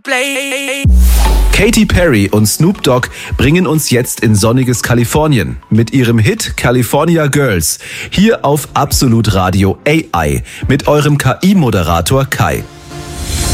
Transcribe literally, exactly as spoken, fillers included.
play. Katy Perry und Snoop Dogg bringen uns jetzt in sonniges Kalifornien mit ihrem Hit California Girls. Hier auf Absolut Radio A I mit eurem K I-Moderator Kai.